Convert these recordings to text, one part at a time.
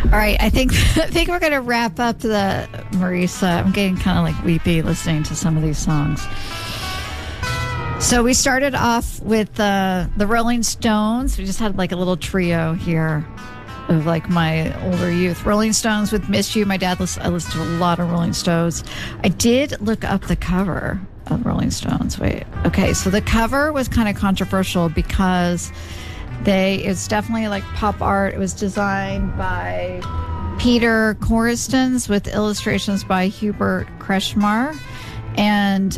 All right, I think we're going to wrap up the Marisa. I'm getting kind of like weepy listening to some of these songs. So we started off with the Rolling Stones. We just had like a little trio here of like my older youth. Rolling Stones with Miss You. My dad I listened to a lot of Rolling Stones. I did look up the cover of Rolling Stones. Wait. Okay, so the cover was kind of controversial because it's definitely like pop art. It was designed by Peter Corstens with illustrations by Hubert Kretschmar. And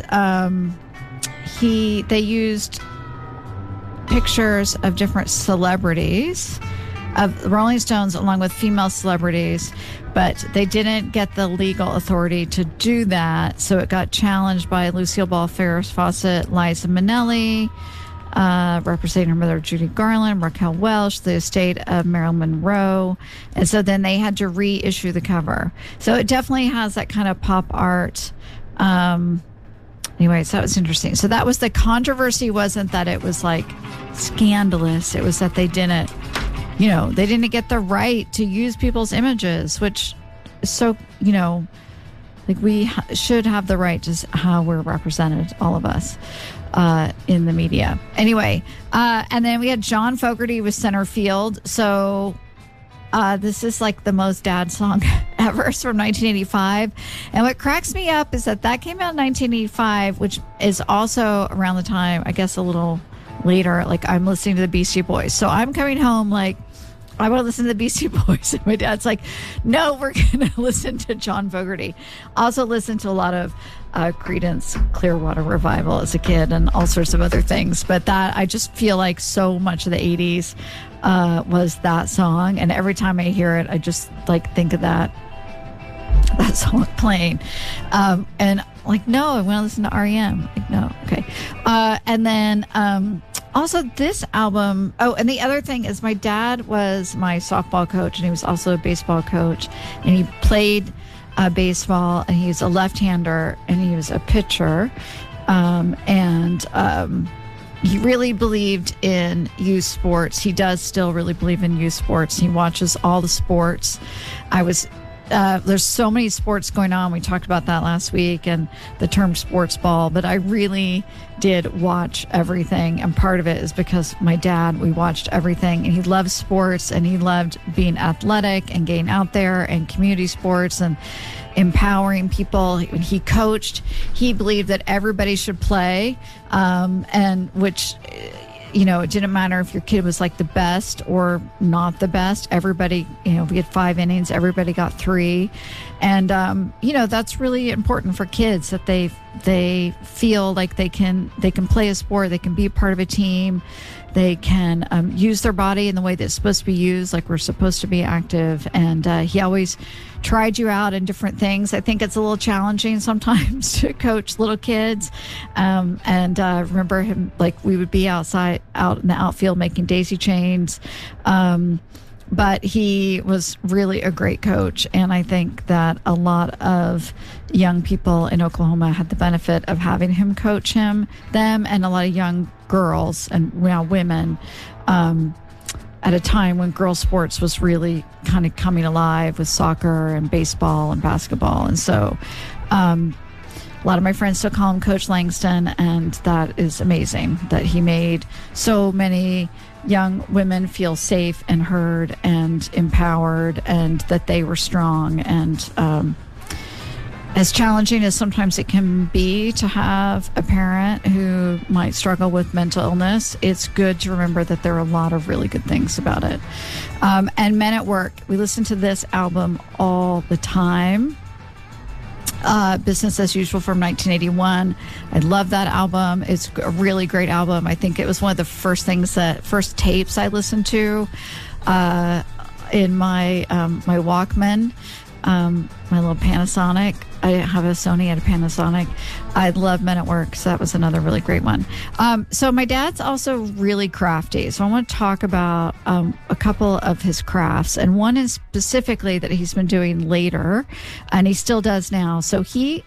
they used pictures of different celebrities of the Rolling Stones along with female celebrities, but they didn't get the legal authority to do that. So it got challenged by Lucille Ball, Farrah Fawcett, Liza Minnelli, representing her mother Judy Garland, Raquel Welch, the estate of Marilyn Monroe. And so then they had to reissue the cover. So it definitely has that kind of pop art. Anyway, so that was interesting. So that was the controversy, wasn't that it was like scandalous. It was that they didn't get the right to use people's images, which is so, like we should have the right to how we're represented, all of us, in the media. Anyway, and then we had John Fogerty with Center Field. So this is like the most dad song ever. It's from 1985. And what cracks me up is that came out in 1985, which is also around the time, I guess a little later, like I'm listening to the Beastie Boys. So I'm coming home like, I want to listen to the Beastie Boys. And my dad's like, no, we're going to listen to John Fogerty. Also listened to a lot of Creedence Clearwater Revival as a kid and all sorts of other things. But I just feel like so much of the 80s was that song. And every time I hear it, I just like think of that song playing. And like, no, I want to listen to REM. Like, no, okay. And then also this album. Oh, and the other thing is my dad was my softball coach and he was also a baseball coach, and he played baseball, and he's a left-hander and he was a pitcher. He really believed in youth sports. He does still really believe in youth sports. He watches all the sports. There's so many sports going on. We talked about that last week and the term sports ball, but I really did watch everything. And part of it is because my dad, we watched everything, and he loved sports and he loved being athletic and getting out there and community sports and empowering people. When he coached, he believed that everybody should play, and which, it didn't matter if your kid was like the best or not the best. Everybody, we had 5 innings, everybody got 3. And, that's really important for kids, that they feel like they can play a sport, they can be part of a team, they can use their body in the way that it's supposed to be used, like we're supposed to be active. And he always tried you out in different things. I think it's a little challenging sometimes to coach little kids. Remember him, like we would be out in the outfield making daisy chains. But he was really a great coach. And I think that a lot of young people in Oklahoma had the benefit of having him coach them, and a lot of young girls and now women, at a time when girls sports was really kind of coming alive with soccer and baseball and basketball. And so a lot of my friends still call him Coach Langston, and that is amazing that he made so many young women feel safe and heard and empowered, and that they were strong. And as challenging as sometimes it can be to have a parent who might struggle with mental illness, it's good to remember that there are a lot of really good things about it. And Men at Work, we listen to this album all the time. Business as Usual from 1981. I love that album. It's a really great album. I think it was one of the first tapes I listened to in my my Walkman, my little Panasonic. I didn't have a Sony, I had a Panasonic. I love Men at Work, so that was another really great one. So my dad's also really crafty, so I want to talk about a couple of his crafts, and one is specifically that he's been doing later, and he still does now. So he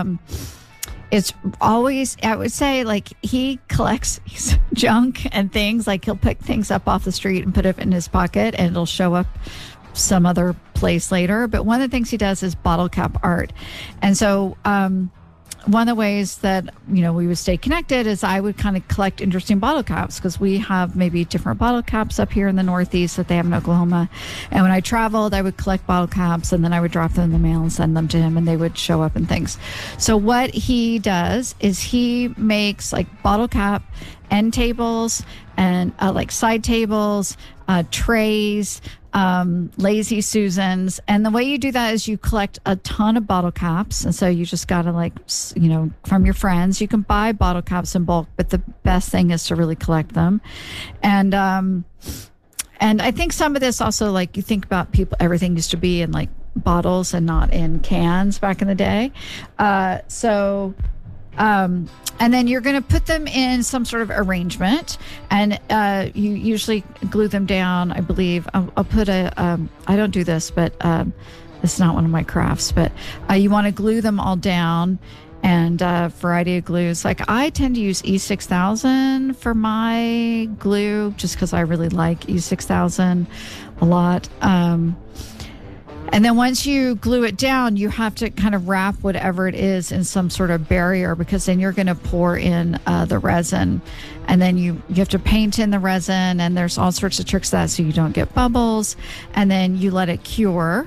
it's always, I would say, like, he collects junk and things. Like, he'll pick things up off the street and put it in his pocket, and it'll show up some other place later. But one of the things he does is bottle cap art. And so one of the ways that, we would stay connected is I would kind of collect interesting bottle caps, because we have maybe different bottle caps up here in the Northeast that they have in Oklahoma. And when I traveled, I would collect bottle caps, and then I would drop them in the mail and send them to him, and they would show up and things. So what he does is he makes like bottle cap end tables and like side tables, trays, lazy Susans. And the way you do that is you collect a ton of bottle caps. And so you just got to from your friends, you can buy bottle caps in bulk, but the best thing is to really collect them. And I think some of this also, like, you think about everything used to be in like bottles and not in cans back in the day. And then you're going to put them in some sort of arrangement, and you usually glue them down, I believe. I'll put I don't do this, but it's not one of my crafts, but you want to glue them all down, and variety of glues. Like, I tend to use E6000 for my glue just because I really like E6000 a lot. And then once you glue it down, you have to kind of wrap whatever it is in some sort of barrier, because then you're going to pour in the resin, and then you have to paint in the resin, and there's all sorts of tricks to that so you don't get bubbles, and then you let it cure.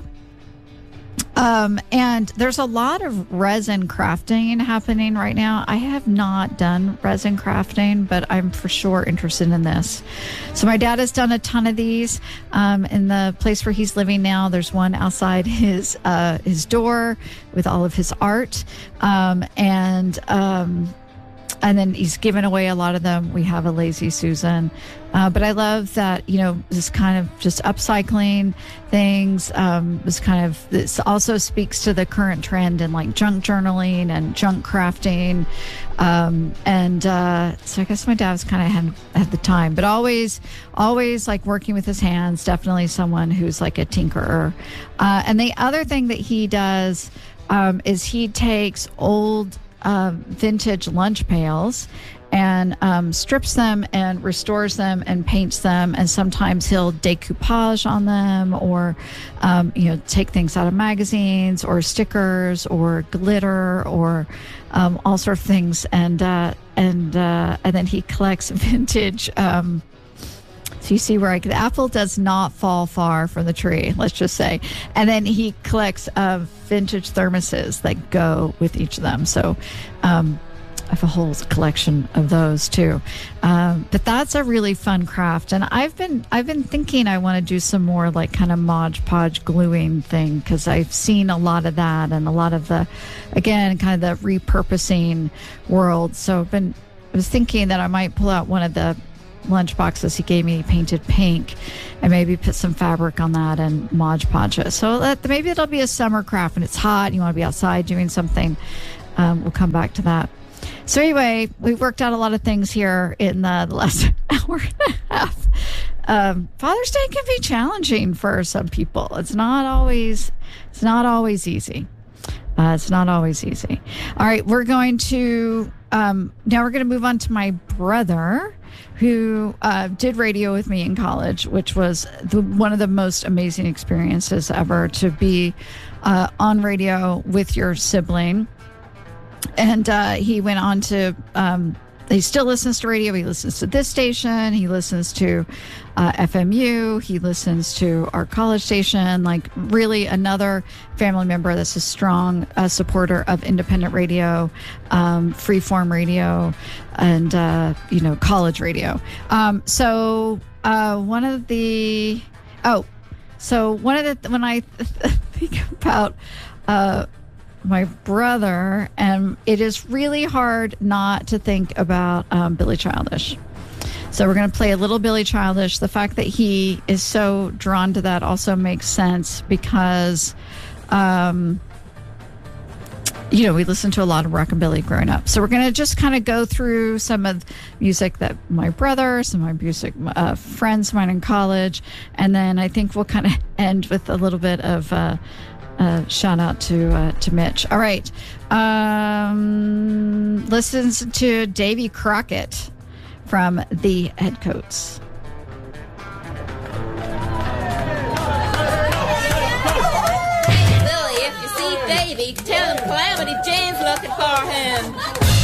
And there's a lot of resin crafting happening right now. I have not done resin crafting, but I'm for sure interested in this. So my dad has done a ton of these. In the place where he's living now, there's one outside his door with all of his art. And then he's given away a lot of them. We have a lazy Susan. But I love that, this kind of just upcycling things. This also speaks to the current trend in like junk journaling and junk crafting. So I guess my dad was kind of had the time, but always like working with his hands, definitely someone who's like a tinkerer. And the other thing that he does is he takes old vintage lunch pails and strips them and restores them and paints them, and sometimes he'll decoupage on them, or take things out of magazines or stickers or glitter or all sorts of things, and then he collects vintage. So you see where the apple does not fall far from the tree, let's just say. And then he collects vintage thermoses that go with each of them. So I have a whole collection of those too. But that's a really fun craft. And I've been thinking I want to do some more like kind of Mod Podge gluing thing, because I've seen a lot of that and a lot of the, again, kind of the repurposing world. So I was thinking that I might pull out one of the lunch boxes he gave me painted pink and maybe put some fabric on that and Mod Podge it. So that maybe it'll be a summer craft when it's hot and you want to be outside doing something. We'll come back to that. So anyway, we've worked out a lot of things here in the last hour and a half. Father's Day can be challenging for some people. It's not always easy. It's not always easy. All right, we're going to now we're going to move on to my brother, who did radio with me in college, which was one of the most amazing experiences ever, to be on radio with your sibling. And he went on to, he still listens to radio. He listens to this station. He listens to FMU. He listens to our college station, like really another family member that's a strong supporter of independent radio, freeform radio, and, college radio. So when I think about my brother, and it is really hard not to think about Billy Childish. So we're going to play a little Billy Childish. The fact that he is so drawn to that also makes sense because, we listened to a lot of rockabilly growing up. So we're going to just kind of go through some of the music that my brother, some of my music friends of mine in college, and then I think we'll kind of end with a little bit of shout out to Mitch. All right. Listens to Davy Crockett from the Headcoats. baby. Tell him Calamity Jane's looking for him.